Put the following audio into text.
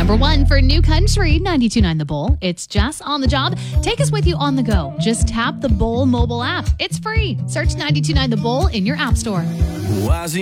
Number 1 for New Country, 92.9 The Bowl. It's Jess on the job. Take us with you on the go. Just tap the Bowl mobile app. It's free. Search 92.9 The Bowl in your app store.